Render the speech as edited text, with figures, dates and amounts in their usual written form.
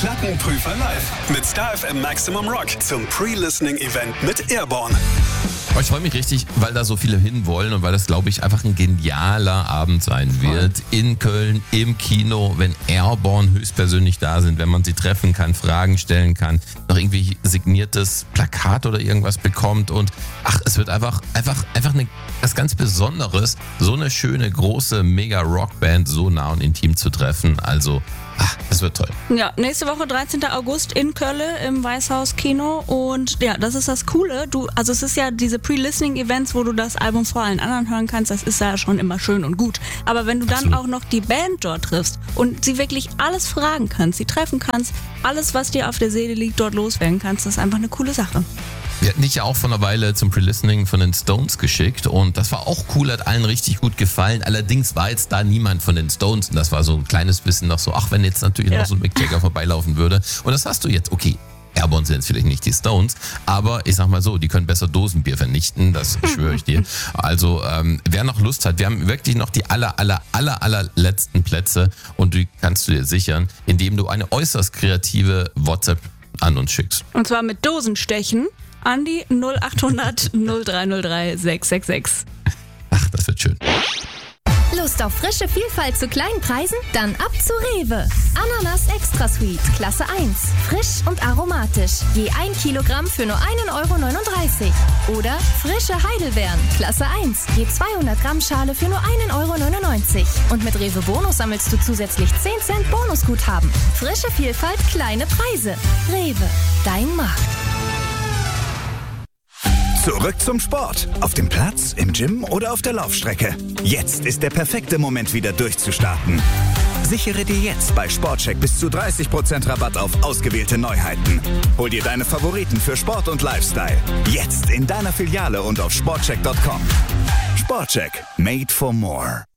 Plattenprüfer live mit Star FM Maximum Rock zum Pre-Listening-Event mit Airborne. Ich freue mich richtig, weil da so viele hinwollen und weil das, glaube ich, einfach ein genialer Abend sein wird. In Köln, im Kino, wenn Airborne höchstpersönlich da sind, wenn man sie treffen kann, Fragen stellen kann, noch irgendwie signiertes Plakat oder irgendwas bekommt und es wird einfach was ganz Besonderes, so eine schöne, große Mega-Rockband so nah und intim zu treffen. Also, das wird toll. Ja, nächste Woche 13. August in Köln im Weißhaus Kino und ja, das ist das Coole. Also es ist ja diese Pre-Listening-Events, wo du das Album vor allen anderen hören kannst, das ist ja schon immer schön und gut. Aber wenn du dann auch noch die Band dort triffst und sie wirklich alles fragen kannst, sie treffen kannst, alles, was dir auf der Seele liegt, dort loswerden kannst, das ist einfach eine coole Sache. Wir hatten dich ja auch vor einer Weile zum Pre-Listening von den Stones geschickt und das war auch cool, hat allen richtig gut gefallen. Allerdings war jetzt da niemand von den Stones und das war so ein kleines bisschen noch so, wenn jetzt natürlich noch so ein Mick Jagger vorbeilaufen würde. Und das hast du jetzt, okay. Airborne sind jetzt vielleicht nicht die Stones, aber ich sag mal so, die können besser Dosenbier vernichten, das schwöre ich dir. Also wer noch Lust hat, wir haben wirklich noch die allerletzten Plätze und die kannst du dir sichern, indem du eine äußerst kreative WhatsApp an uns schickst. Und zwar mit Dosenstechen an die 0800 0303 666. Das wird schön. Lust auf frische Vielfalt zu kleinen Preisen? Dann ab zu Rewe. Ananas Extra Sweet, Klasse 1. Frisch und aromatisch. Je 1 Kilogramm für nur 1,39 €. Oder frische Heidelbeeren, Klasse 1. Je 200 Gramm Schale für nur 1,99 €. Und mit Rewe Bonus sammelst du zusätzlich 10 Cent Bonusguthaben. Frische Vielfalt, kleine Preise. Rewe, dein Markt. Zurück zum Sport. Auf dem Platz, im Gym oder auf der Laufstrecke. Jetzt ist der perfekte Moment, wieder durchzustarten. Sichere dir jetzt bei Sportcheck bis zu 30% Rabatt auf ausgewählte Neuheiten. Hol dir deine Favoriten für Sport und Lifestyle. Jetzt in deiner Filiale und auf sportcheck.com. Sportcheck, made for more.